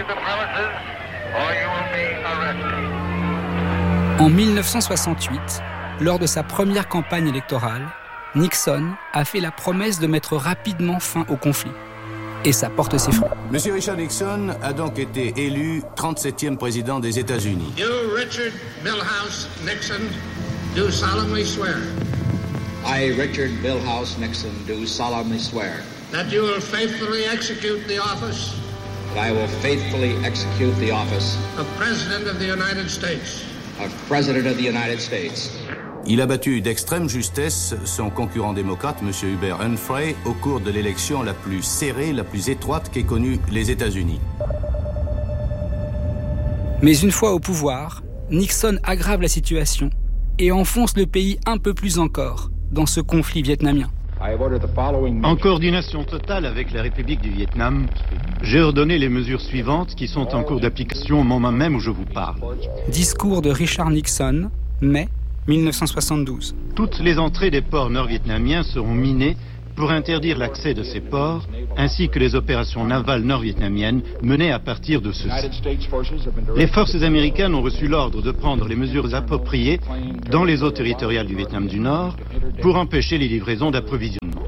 En 1968, lors de sa première campagne électorale, Nixon a fait la promesse de mettre rapidement fin au conflit. Et ça porte ses fruits. Monsieur Richard Nixon a donc été élu 37e président des États-Unis. You, Richard Milhouse Nixon, do solemnly swear. I, Richard Milhouse Nixon, do solemnly swear. That you will faithfully execute the office. That I will faithfully execute the office. Of President of the United States. Of President of the United States. Il a battu d'extrême justesse son concurrent démocrate, M. Hubert Humphrey, au cours de l'élection la plus serrée, la plus étroite qu'aient connue les États-Unis. Mais une fois au pouvoir, Nixon aggrave la situation et enfonce le pays un peu plus encore dans ce conflit vietnamien. En coordination totale avec la République du Vietnam, j'ai ordonné les mesures suivantes qui sont en cours d'application au moment même où je vous parle. Discours de Richard Nixon, mai 1972. Toutes les entrées des ports nord-vietnamiens seront minées pour interdire l'accès de ces ports, ainsi que les opérations navales nord-vietnamiennes menées à partir de ceux-ci. Les forces américaines ont reçu l'ordre de prendre les mesures appropriées dans les eaux territoriales du Vietnam du Nord pour empêcher les livraisons d'approvisionnement.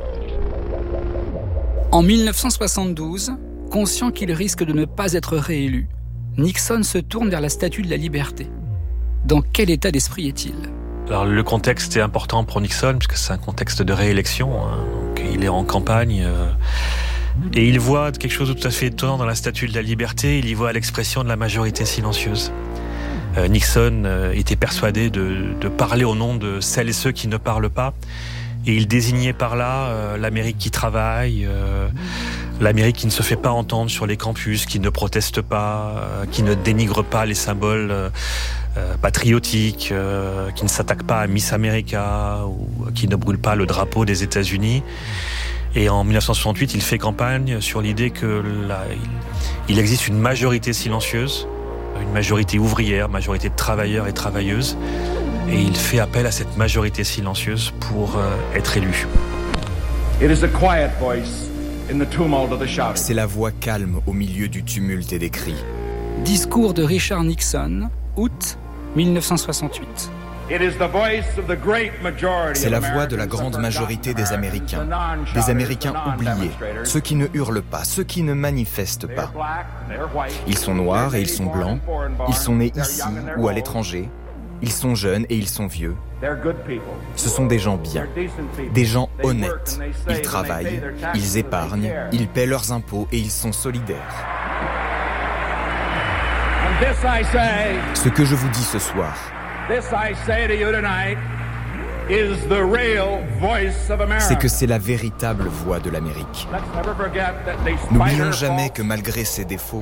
En 1972, conscient qu'il risque de ne pas être réélu, Nixon se tourne vers la Statue de la Liberté. Dans quel état d'esprit est-il ? Alors, le contexte est important pour Nixon, puisque c'est un contexte de réélection. Donc, il est en campagne. Et il voit quelque chose de tout à fait étonnant dans la Statue de la Liberté. Il y voit l'expression de la majorité silencieuse. Nixon était persuadé de parler au nom de celles et ceux qui ne parlent pas. Et il désignait par là l'Amérique qui travaille, l'Amérique qui ne se fait pas entendre sur les campus, qui ne proteste pas, qui ne dénigre pas les symboles patriotiques, qui ne s'attaque pas à Miss America ou qui ne brûle pas le drapeau des États-Unis. Et en 1968, il fait campagne sur l'idée qu'il existe une majorité silencieuse, une majorité ouvrière, majorité de travailleurs et travailleuses. Et il fait appel à cette majorité silencieuse pour être élu. C'est la voix calme au milieu du tumulte et des cris. Discours de Richard Nixon, août 1968. C'est la voix de la grande majorité des Américains oubliés, ceux qui ne hurlent pas, ceux qui ne manifestent pas. Ils sont noirs et ils sont blancs, ils sont nés ici ou à l'étranger, ils sont jeunes et ils sont vieux. Ce sont des gens bien, des gens honnêtes. Ils travaillent, ils épargnent, ils paient leurs impôts et ils sont solidaires. Ce que je vous dis ce soir, c'est que c'est la véritable voix de l'Amérique. N'oublions jamais que malgré ses défauts,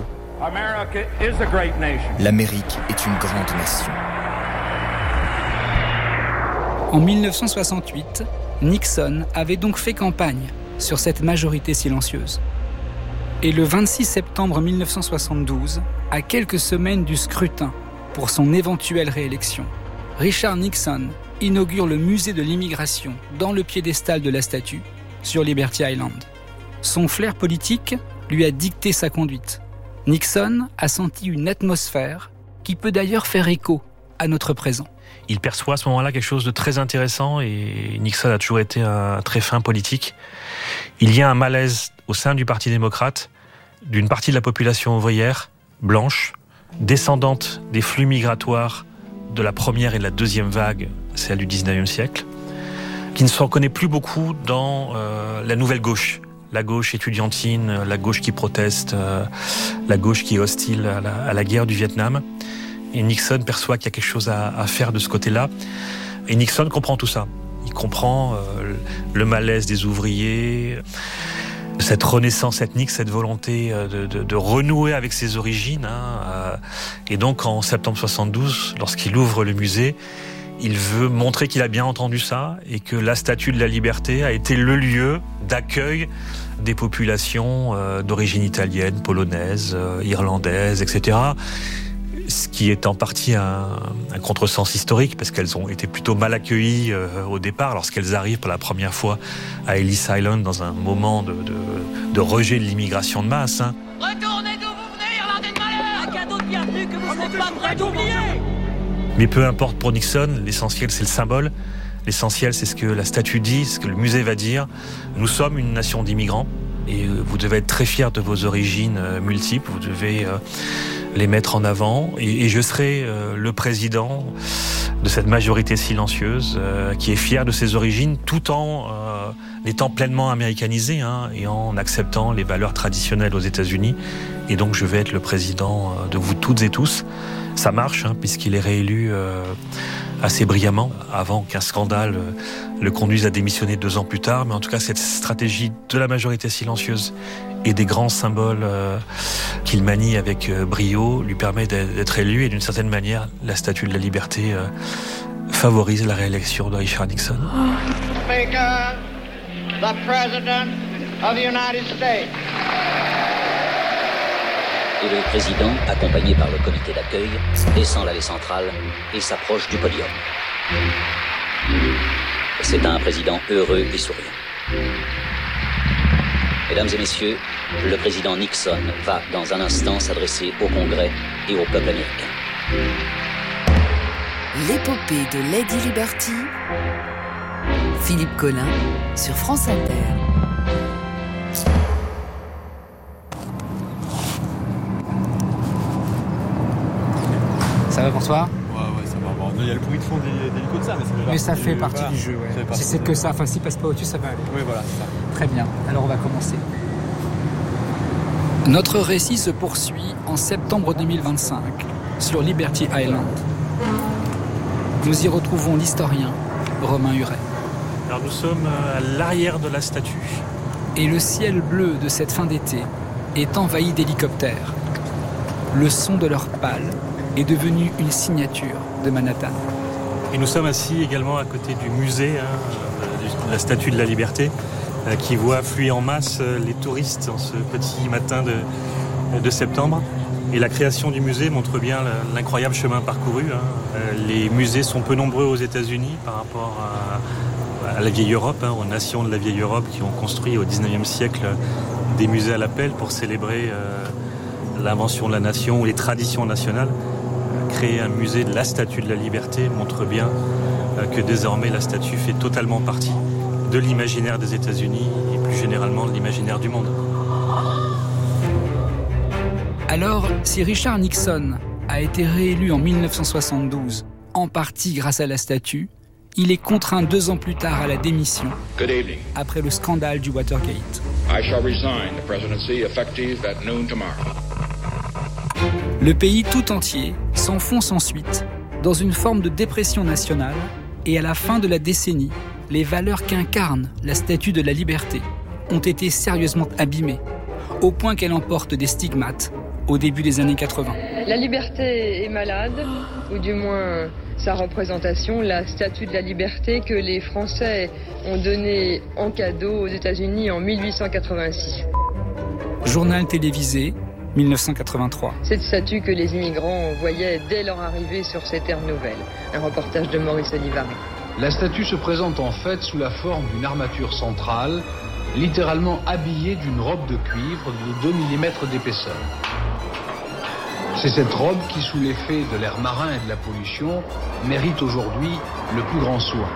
l'Amérique est une grande nation. En 1968, Nixon avait donc fait campagne sur cette majorité silencieuse. Et le 26 septembre 1972, à quelques semaines du scrutin pour son éventuelle réélection, Richard Nixon inaugure le musée de l'immigration dans le piédestal de la statue sur Liberty Island. Son flair politique lui a dicté sa conduite. Nixon a senti une atmosphère qui peut d'ailleurs faire écho à notre présent. Il perçoit à ce moment-là quelque chose de très intéressant et Nixon a toujours été un très fin politique. Il y a un malaise au sein du Parti démocrate d'une partie de la population ouvrière, blanche, descendante des flux migratoires de la première et de la deuxième vague, celle du 19e siècle, qui ne se reconnaît plus beaucoup dans la nouvelle gauche. La gauche étudiantine, la gauche qui proteste, la gauche qui est hostile à la guerre du Vietnam. Et Nixon perçoit qu'il y a quelque chose à faire de ce côté-là. Et Nixon comprend tout ça. Il comprend le malaise des ouvriers, cette renaissance ethnique, cette volonté de renouer avec ses origines. Et donc en septembre 72, lorsqu'il ouvre le musée, il veut montrer qu'il a bien entendu ça et que la Statue de la Liberté a été le lieu d'accueil des populations d'origine italienne, polonaise, irlandaise, etc., ce qui est en partie un contresens historique, parce qu'elles ont été plutôt mal accueillies au départ, lorsqu'elles arrivent pour la première fois à Ellis Island, dans un moment de rejet de l'immigration de masse. Retournez d'où vous venez, Irlandais de Malais! n'êtes pas prêts d'oublier. Mais peu importe pour Nixon, l'essentiel c'est le symbole. L'essentiel c'est ce que la statue dit, ce que le musée va dire. Nous sommes une nation d'immigrants et vous devez être très fiers de vos origines multiples. Vous devez les mettre en avant et je serai le président de cette majorité silencieuse qui est fière de ses origines tout en étant pleinement américanisée et en acceptant les valeurs traditionnelles aux États-Unis. Et donc je vais être le président de vous toutes et tous. Ça marche puisqu'il est réélu assez brillamment avant qu'un scandale le conduise à démissionner 2 ans plus tard. Mais en tout cas, cette stratégie de la majorité silencieuse et des grands symboles qu'il manie avec brio lui permet d'être élu. Et d'une certaine manière, la Statue de la Liberté favorise la réélection de Richard Nixon. Speaker, the President of the United States. Et le président, accompagné par le comité d'accueil, descend l'allée centrale et s'approche du podium. C'est un président heureux et souriant. Mesdames et messieurs, le président Nixon va dans un instant s'adresser au Congrès et au peuple américain. L'épopée de Lady Liberty, Philippe Collin sur France Inter. Ça va pour toi ? Ouais, ça va. Bon, il y a le bruit de fond des hélicos de ça, mais ça fait partie du jeu. Ouais. Si c'est que ça, s'il passe pas au-dessus, ça va aller. Oui, voilà, c'est ça. Très bien. Alors on va commencer. Notre récit se poursuit en septembre 2025 sur Liberty Island. Nous y retrouvons l'historien Romain Huret. Alors nous sommes à l'arrière de la statue. Et le ciel bleu de cette fin d'été est envahi d'hélicoptères. Le son de leurs pales est devenu une signature de Manhattan. Et nous sommes assis également à côté du musée, de la Statue de la Liberté, qui voit affluer en masse les touristes en ce petit matin de septembre. Et la création du musée montre bien l'incroyable chemin parcouru. Les musées sont peu nombreux aux États-Unis par rapport à la vieille Europe, aux nations de la vieille Europe qui ont construit au XIXe siècle des musées à l'appel pour célébrer l'invention de la nation ou les traditions nationales. Créer un musée de la Statue de la Liberté montre bien que désormais la statue fait totalement partie de l'imaginaire des États-Unis et plus généralement de l'imaginaire du monde. Alors, si Richard Nixon a été réélu en 1972, en partie grâce à la statue, il est contraint 2 ans plus tard à la démission, après le scandale du Watergate. I shall resign the presidency effective at noon tomorrow. Le pays tout entier s'enfonce ensuite dans une forme de dépression nationale et à la fin de la décennie, les valeurs qu'incarne la Statue de la Liberté ont été sérieusement abîmées, au point qu'elle emporte des stigmates au début des années 80. La liberté est malade, ou du moins sa représentation, la Statue de la Liberté que les Français ont donnée en cadeau aux États-Unis en 1886. Journal télévisé, 1983. Cette statue que les immigrants voyaient dès leur arrivée sur ces terres nouvelles. Un reportage de Maurice Olivary. La statue se présente en fait sous la forme d'une armature centrale, littéralement habillée d'une robe de cuivre de 2 mm d'épaisseur. C'est cette robe qui, sous l'effet de l'air marin et de la pollution, mérite aujourd'hui le plus grand soin.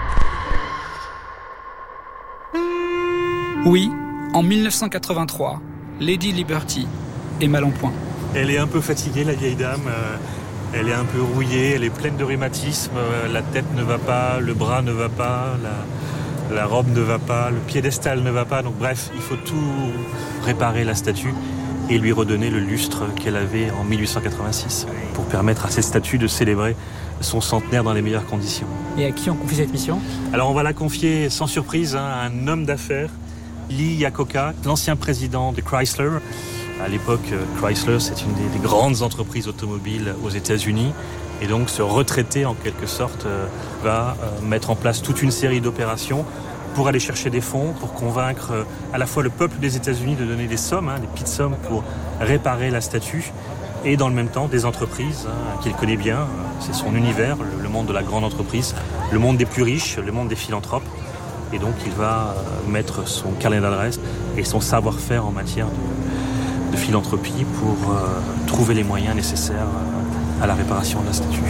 Oui, en 1983, Lady Liberty est mal en point. Elle est un peu fatiguée, la vieille dame. Elle est un peu rouillée, elle est pleine de rhumatisme. La tête ne va pas, le bras ne va pas, la robe ne va pas, le piédestal ne va pas. Donc bref, il faut tout réparer la statue et lui redonner le lustre qu'elle avait en 1886 pour permettre à cette statue de célébrer son centenaire dans les meilleures conditions. Et à qui on confie cette mission ? Alors on va la confier sans surprise à un homme d'affaires, Lee Iacocca, l'ancien président de Chrysler. À l'époque, Chrysler, c'est une des grandes entreprises automobiles aux États-Unis. Et donc, ce retraité, en quelque sorte, va mettre en place toute une série d'opérations pour aller chercher des fonds, pour convaincre à la fois le peuple des États-Unis de donner des sommes, des petites sommes pour réparer la statue, et dans le même temps, des entreprises qu'il connaît bien. C'est son univers, le monde de la grande entreprise, le monde des plus riches, le monde des philanthropes. Et donc, il va mettre son carnet d'adresses et son savoir-faire en matière de philanthropie pour trouver les moyens nécessaires à la réparation de la statue.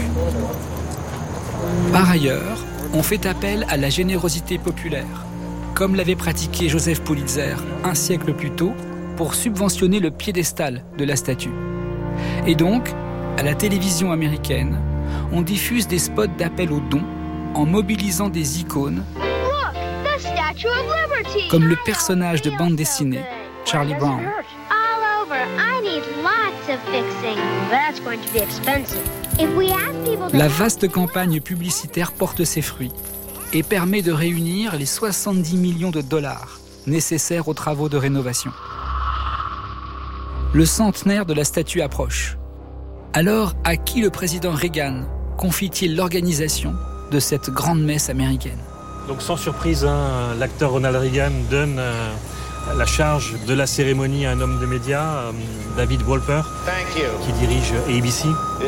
Par ailleurs, on fait appel à la générosité populaire, comme l'avait pratiqué Joseph Pulitzer un siècle plus tôt pour subventionner le piédestal de la statue. Et donc, à la télévision américaine, on diffuse des spots d'appel aux dons en mobilisant des icônes comme le personnage de bande dessinée Charlie Brown. La vaste campagne publicitaire porte ses fruits et permet de réunir les 70 millions de dollars nécessaires aux travaux de rénovation. Le centenaire de la statue approche. Alors, à qui le président Reagan confie-t-il l'organisation de cette grande messe américaine ? Donc sans surprise, l'acteur Ronald Reagan donne la charge de la cérémonie à un homme de médias, David Wolper, qui dirige ABC.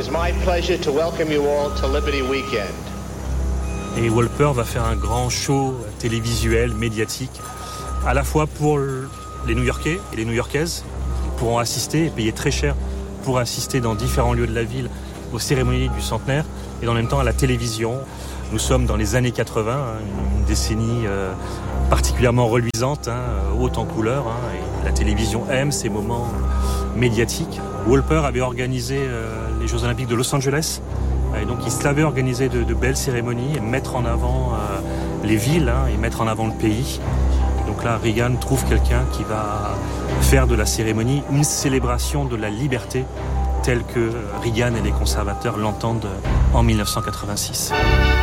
Et Wolper va faire un grand show télévisuel, médiatique, à la fois pour les New-Yorkais et les New-Yorkaises, qui pourront assister et payer très cher pour assister dans différents lieux de la ville aux cérémonies du centenaire, et en même temps à la télévision. Nous sommes dans les années 80, une décennie particulièrement reluisante, haute en couleurs, et la télévision aime ces moments médiatiques. Wolper avait organisé les Jeux Olympiques de Los Angeles, et donc il savait organiser de belles cérémonies et mettre en avant les villes et mettre en avant le pays. Et donc là, Reagan trouve quelqu'un qui va faire de la cérémonie une célébration de la liberté, telle que Reagan et les conservateurs l'entendent en 1986.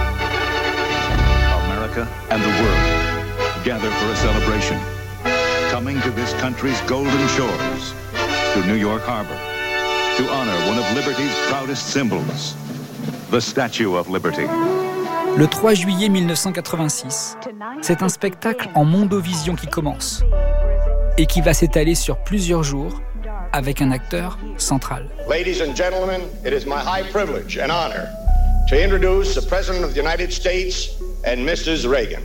And the world gather for a celebration, coming to this country's golden shores, to New York Harbor, to honor one of liberty's proudest symbols, the Statue of Liberty. Le 3 juillet 1986, c'est un spectacle en mondovision qui commence et qui va s'étaler sur plusieurs jours avec un acteur central. Ladies and gentlemen, it is my high privilege and honor to introduce the President of the United States and Mrs. Reagan.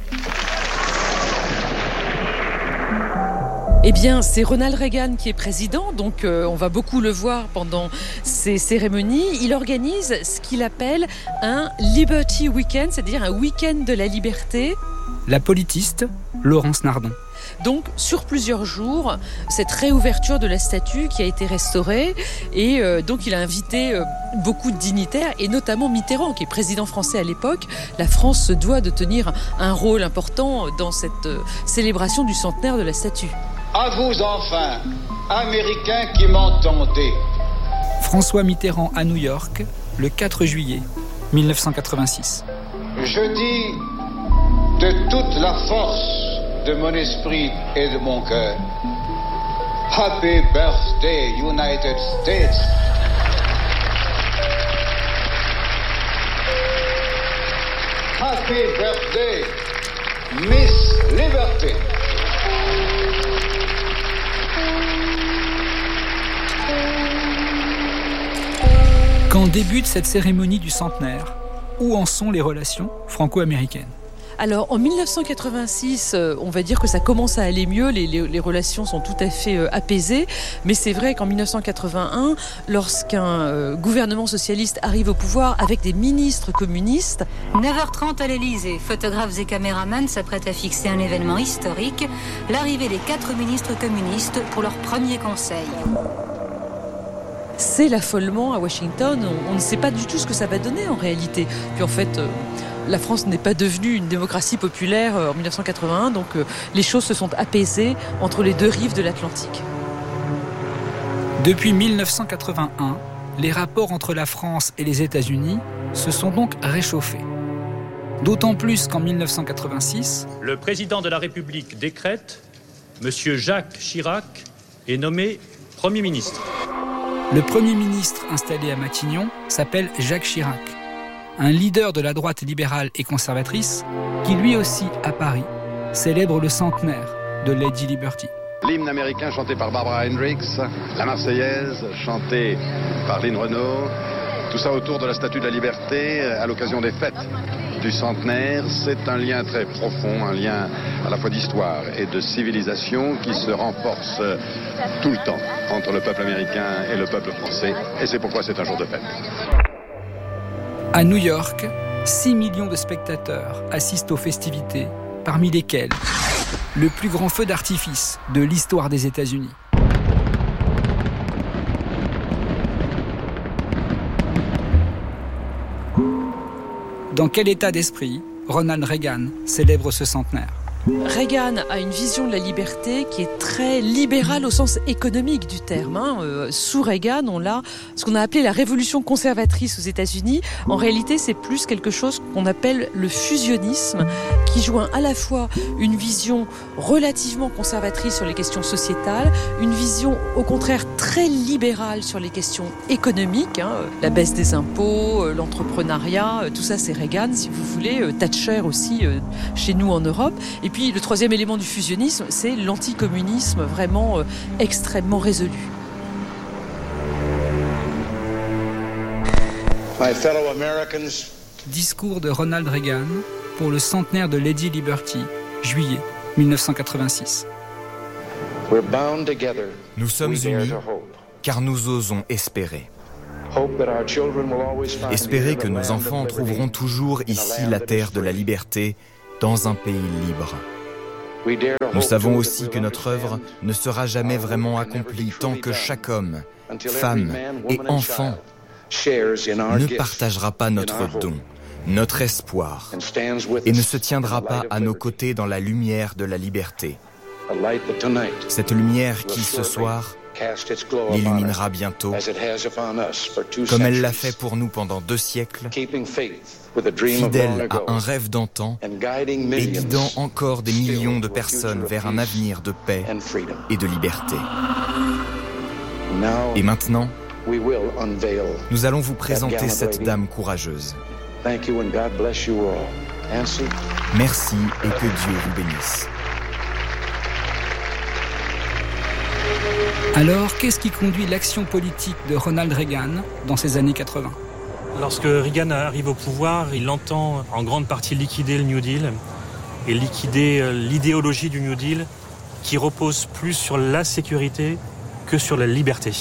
Eh bien, c'est Ronald Reagan qui est président, donc on va beaucoup le voir pendant ces cérémonies. Il organise ce qu'il appelle un Liberty Weekend, c'est-à-dire un week-end de la liberté. La politiste Laurence Nardon. Donc, sur plusieurs jours, cette réouverture de la statue qui a été restaurée, et donc il a invité beaucoup de dignitaires, et notamment Mitterrand, qui est président français à l'époque. La France se doit de tenir un rôle important dans cette célébration du centenaire de la statue. À vous enfin, Américains qui m'entendez. François Mitterrand à New York, le 4 juillet 1986. Je dis de toute la force de mon esprit et de mon cœur, Happy Birthday, United States. Happy Birthday, Miss Liberty. Quand débute cette cérémonie du centenaire, où en sont les relations franco-américaines ? Alors, en 1986, on va dire que ça commence à aller mieux, les relations sont tout à fait apaisées, mais c'est vrai qu'en 1981, lorsqu'un gouvernement socialiste arrive au pouvoir avec des ministres communistes... 9h30 à l'Elysée, photographes et caméramans s'apprêtent à fixer un événement historique, l'arrivée des 4 ministres communistes pour leur premier conseil. C'est l'affolement à Washington, on ne sait pas du tout ce que ça va donner en réalité. Puis en fait... La France n'est pas devenue une démocratie populaire en 1981, donc les choses se sont apaisées entre les deux rives de l'Atlantique. Depuis 1981, les rapports entre la France et les États-Unis se sont donc réchauffés. D'autant plus qu'en 1986... Le président de la République décrète, M. Jacques Chirac est nommé Premier ministre. Le Premier ministre installé à Matignon s'appelle Jacques Chirac, un leader de la droite libérale et conservatrice qui lui aussi, à Paris, célèbre le centenaire de Lady Liberty. L'hymne américain chanté par Barbara Hendricks, la Marseillaise chantée par Lynn Renault, tout ça autour de la Statue de la Liberté à l'occasion des fêtes du centenaire, c'est un lien très profond, un lien à la fois d'histoire et de civilisation qui se renforce tout le temps entre le peuple américain et le peuple français, et c'est pourquoi c'est un jour de fête. À New York, 6 millions de spectateurs assistent aux festivités, parmi lesquels le plus grand feu d'artifice de l'histoire des États-Unis. Dans quel état d'esprit Ronald Reagan célèbre ce centenaire ? Reagan a une vision de la liberté qui est très libérale au sens économique du terme. Sous Reagan, on a ce qu'on a appelé la révolution conservatrice aux États-Unis. En réalité, c'est plus quelque chose qu'on appelle le fusionnisme, qui joint à la fois une vision relativement conservatrice sur les questions sociétales, une vision au contraire très libérale sur les questions économiques, la baisse des impôts, l'entrepreneuriat, tout ça c'est Reagan si vous voulez, Thatcher aussi chez nous en Europe. Et puis le troisième élément du fusionnisme, c'est l'anticommunisme vraiment extrêmement résolu. My fellow Americans. Discours de Ronald Reagan pour le centenaire de Lady Liberty, juillet 1986. Nous sommes unis car nous osons espérer. Espérer que nos enfants trouveront toujours ici la terre de la liberté, dans un pays libre. Nous savons aussi que notre œuvre ne sera jamais vraiment accomplie tant que chaque homme, femme et enfant ne partagera pas notre don, notre espoir, et ne se tiendra pas à nos côtés dans la lumière de la liberté. Cette lumière qui, ce soir, l'illuminera bientôt, comme elle l'a fait pour nous pendant 2 siècles, fidèle à un rêve d'antan et guidant encore des millions de personnes vers un avenir de paix et de liberté. Et maintenant, nous allons vous présenter cette dame courageuse. Merci et que Dieu vous bénisse. Alors, qu'est-ce qui conduit l'action politique de Ronald Reagan dans ces années 80 ? Lorsque Reagan arrive au pouvoir, il entend en grande partie liquider le New Deal et liquider l'idéologie du New Deal qui repose plus sur la sécurité que sur la liberté.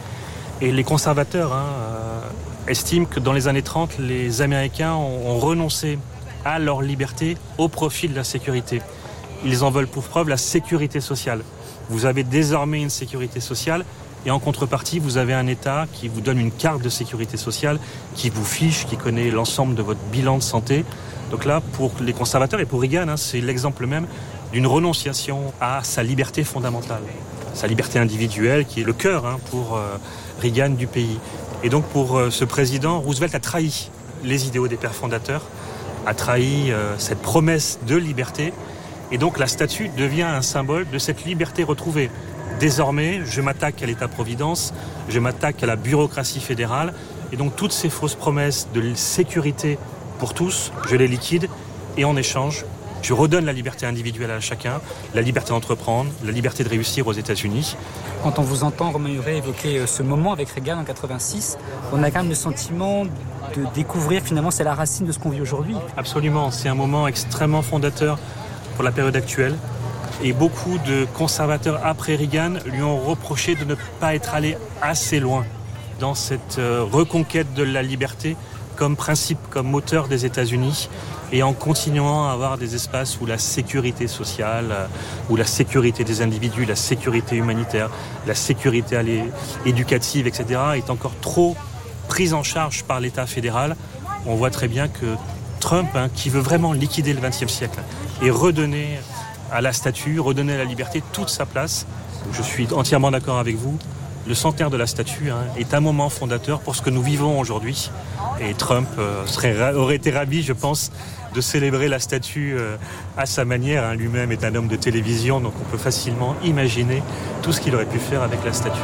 Et les conservateurs estiment que dans les années 30, les Américains ont renoncé à leur liberté au profit de la sécurité. Ils en veulent pour preuve la sécurité sociale. Vous avez désormais une sécurité sociale et en contrepartie, vous avez un État qui vous donne une carte de sécurité sociale, qui vous fiche, qui connaît l'ensemble de votre bilan de santé. Donc là, pour les conservateurs et pour Reagan, c'est l'exemple même d'une renonciation à sa liberté fondamentale. Sa liberté individuelle qui est le cœur pour Reagan du pays. Et donc pour ce président, Roosevelt a trahi les idéaux des pères fondateurs, a trahi cette promesse de liberté. Et donc la statue devient un symbole de cette liberté retrouvée. Désormais, je m'attaque à l'État-providence, je m'attaque à la bureaucratie fédérale, et donc toutes ces fausses promesses de sécurité pour tous, je les liquide, et en échange, je redonne la liberté individuelle à chacun, la liberté d'entreprendre, la liberté de réussir aux États-Unis. Quand on vous entend, Romain Huret, évoquer ce moment avec Reagan en 86, on a quand même le sentiment de découvrir finalement c'est la racine de ce qu'on vit aujourd'hui. Absolument, c'est un moment extrêmement fondateur pour la période actuelle. Et beaucoup de conservateurs après Reagan lui ont reproché de ne pas être allé assez loin dans cette reconquête de la liberté comme principe, comme moteur des États-Unis, et en continuant à avoir des espaces où la sécurité sociale, où la sécurité des individus, la sécurité humanitaire, la sécurité éducative, etc., est encore trop prise en charge par l'État fédéral. On voit très bien que Trump, qui veut vraiment liquider le XXe siècle et redonner à la statue, redonner à la liberté toute sa place. Je suis entièrement d'accord avec vous. Le centenaire de la statue est un moment fondateur pour ce que nous vivons aujourd'hui. Et Trump aurait été ravi, je pense, de célébrer la statue à sa manière. Lui-même est un homme de télévision, donc on peut facilement imaginer tout ce qu'il aurait pu faire avec la statue.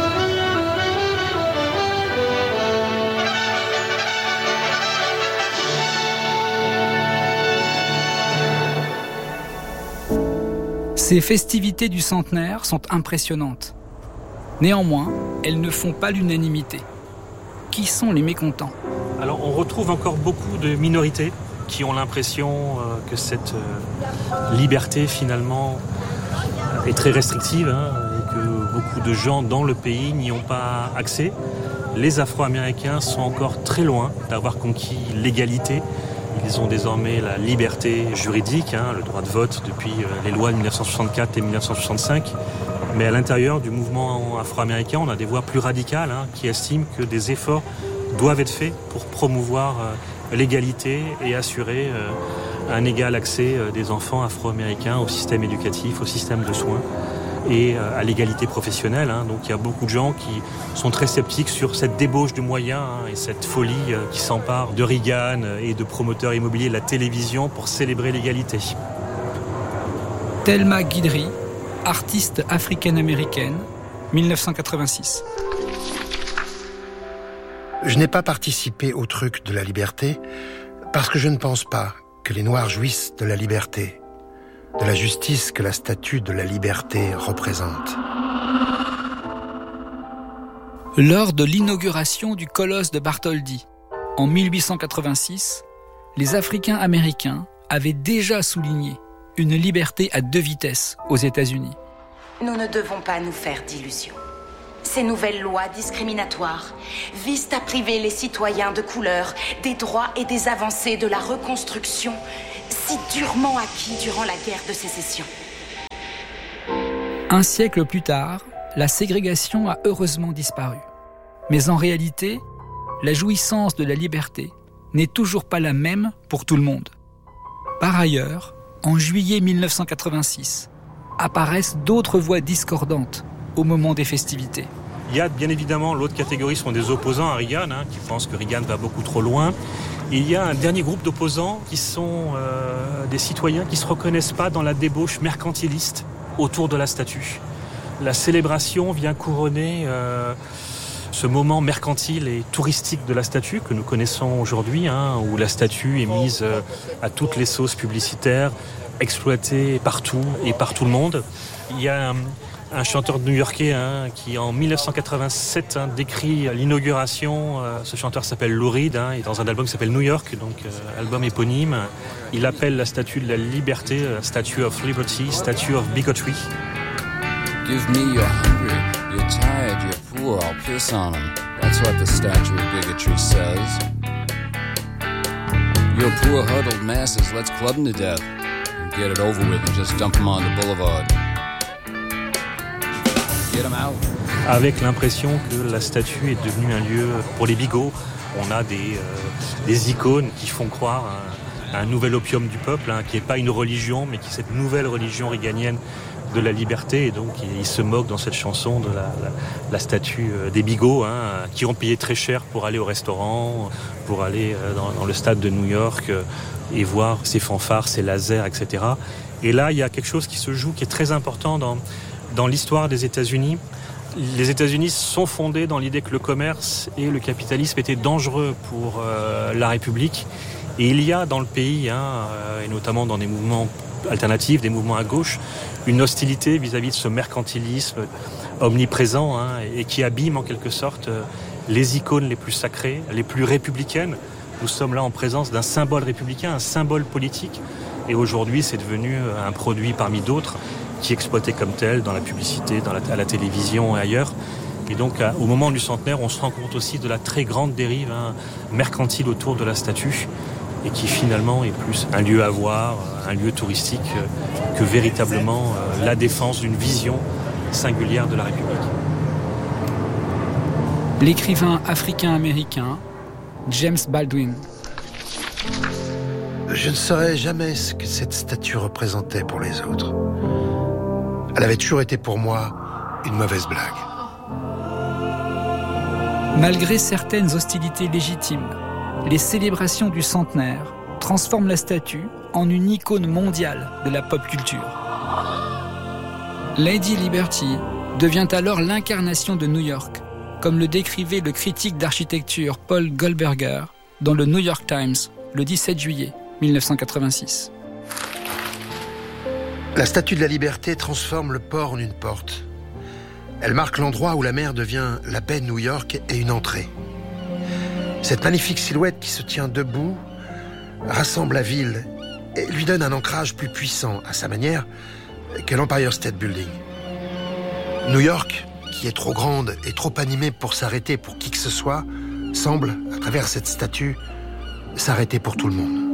Ces festivités du centenaire sont impressionnantes. Néanmoins, elles ne font pas l'unanimité. Qui sont les mécontents ? Alors on retrouve encore beaucoup de minorités qui ont l'impression que cette liberté finalement est très restrictive et que beaucoup de gens dans le pays n'y ont pas accès. Les Afro-Américains sont encore très loin d'avoir conquis l'égalité. Ils ont désormais la liberté juridique, le droit de vote depuis les lois de 1964 et 1965. Mais à l'intérieur du mouvement afro-américain, on a des voix plus radicales qui estiment que des efforts doivent être faits pour promouvoir l'égalité et assurer un égal accès des enfants afro-américains au système éducatif, au système de soins et à l'égalité professionnelle. Donc il y a beaucoup de gens qui sont très sceptiques sur cette débauche de moyens et cette folie qui s'empare de Reagan et de promoteurs immobiliers de la télévision pour célébrer l'égalité. Thelma Guidry, artiste africaine-américaine, 1986. Je n'ai pas participé au truc de la liberté parce que je ne pense pas que les Noirs jouissent de la liberté, de la justice que la statue de la liberté représente. Lors de l'inauguration du colosse de Bartholdi, en 1886, les Africains américains avaient déjà souligné une liberté à 2 vitesses aux États-Unis. Nous ne devons pas nous faire d'illusions. Ces nouvelles lois discriminatoires visent à priver les citoyens de couleur des droits et des avancées de la reconstruction si durement acquis durant la guerre de sécession. Un siècle plus tard, la ségrégation a heureusement disparu. Mais en réalité, la jouissance de la liberté n'est toujours pas la même pour tout le monde. Par ailleurs, en juillet 1986, apparaissent d'autres voix discordantes au moment des festivités. Il y a bien évidemment l'autre catégorie, sont des opposants à Reagan, qui pensent que Reagan va beaucoup trop loin. Et il y a un dernier groupe d'opposants qui sont des citoyens qui ne se reconnaissent pas dans la débauche mercantiliste autour de la statue. La célébration vient couronner ce moment mercantile et touristique de la statue que nous connaissons aujourd'hui, où la statue est mise à toutes les sauces publicitaires, exploitée partout et par tout le monde. Il y a un chanteur new-yorkais qui, en 1987, décrit l'inauguration. Ce chanteur s'appelle Lou Reed, et dans un album qui s'appelle New York, donc album éponyme. Il appelle la statue de la liberté, Statue of Liberty, Statue of Bigotry. Give me your hungry, you're tired, you're poor, I'll piss on them. That's what the Statue of Bigotry says. You're poor, huddled masses, let's club them to death. And get it over with and just dump them on the boulevard. Avec l'impression que la statue est devenue un lieu pour les bigots. On a des icônes qui font croire à un nouvel opium du peuple, qui n'est pas une religion, mais qui est cette nouvelle religion réganienne de la liberté. Et donc, il se moque dans cette chanson de la statue des bigots, qui ont payé très cher pour aller au restaurant, pour aller dans le stade de New York et voir ces fanfares, ces lasers, etc. Et là, il y a quelque chose qui se joue, qui est très important dans l'histoire des États-Unis. Les États-Unis sont fondés dans l'idée que le commerce et le capitalisme étaient dangereux pour la République. Et il y a dans le pays, et notamment dans des mouvements alternatifs, des mouvements à gauche, une hostilité vis-à-vis de ce mercantilisme omniprésent et qui abîme en quelque sorte les icônes les plus sacrées, les plus républicaines. Nous sommes là en présence d'un symbole républicain, un symbole politique. Et aujourd'hui, c'est devenu un produit parmi d'autres qui est exploité comme tel dans la publicité, à la télévision et ailleurs. Et donc, au moment du centenaire, on se rend compte aussi de la très grande dérive mercantile autour de la statue et qui finalement est plus un lieu à voir, un lieu touristique que véritablement la défense d'une vision singulière de la République. L'écrivain africain-américain James Baldwin. Je ne saurais jamais ce que cette statue représentait pour les autres. Elle avait toujours été pour moi une mauvaise blague. Malgré certaines hostilités légitimes, les célébrations du centenaire transforment la statue en une icône mondiale de la pop culture. Lady Liberty devient alors l'incarnation de New York, comme le décrivait le critique d'architecture Paul Goldberger dans le New York Times le 17 juillet 1986. La statue de la liberté transforme le port en une porte. Elle marque l'endroit où la mer devient la baie de New York et une entrée. Cette magnifique silhouette qui se tient debout rassemble la ville et lui donne un ancrage plus puissant, à sa manière, que l'Empire State Building. New York, qui est trop grande et trop animée pour s'arrêter pour qui que ce soit, semble, à travers cette statue, s'arrêter pour tout le monde.